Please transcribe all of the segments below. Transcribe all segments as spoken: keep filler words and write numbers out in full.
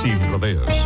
Sin rodeos.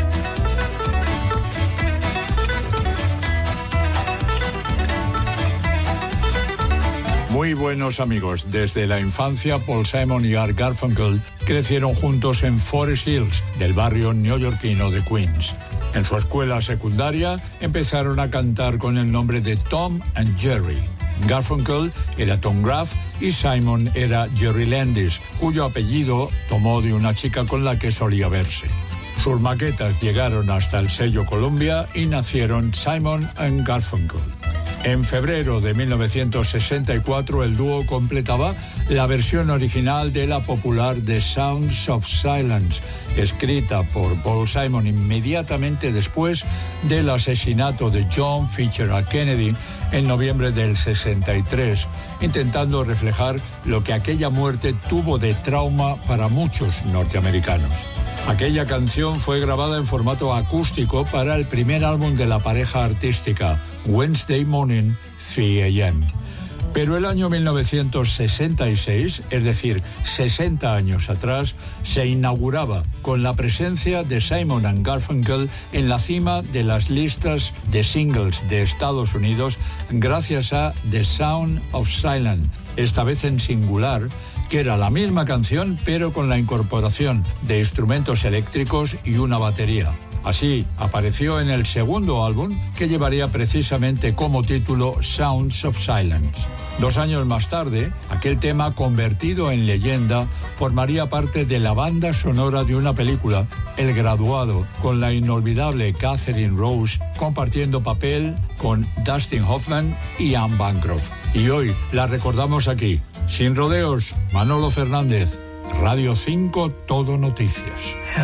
Muy buenos amigos. Desde la infancia, Paul Simon y Art Garfunkel crecieron juntos en Forest Hills, del barrio neoyorquino de Queens. En su escuela secundaria empezaron a cantar con el nombre de Tom and Jerry. Garfunkel era Tom Graff y Simon era Jerry Landis, cuyo apellido tomó de una chica con la que solía verse. Sus maquetas llegaron hasta el sello Columbia y nacieron Simon and Garfunkel. En febrero de mil novecientos sesenta y cuatro, el dúo completaba la versión original de la popular The Sounds of Silence, escrita por Paul Simon inmediatamente después del asesinato de John Fitzgerald Kennedy en noviembre del sesenta y tres, intentando reflejar lo que aquella muerte tuvo de trauma para muchos norteamericanos. Aquella canción fue grabada en formato acústico para el primer álbum de la pareja artística, Wednesday Morning, three a m Pero el año mil novecientos sesenta y seis, es decir, sesenta años atrás, se inauguraba con la presencia de Simon and Garfunkel en la cima de las listas de singles de Estados Unidos gracias a The Sound of Silence, esta vez en singular, que era la misma canción pero con la incorporación de instrumentos eléctricos y una batería. Así apareció en el segundo álbum, que llevaría precisamente como título Sounds of Silence. Dos años más tarde, aquel tema convertido en leyenda formaría parte de la banda sonora de una película, El Graduado, con la inolvidable Catherine Rose compartiendo papel con Dustin Hoffman y Anne Bancroft. Y hoy la recordamos aquí. Sin rodeos, Manolo Fernández, Radio cinco, Todo Noticias.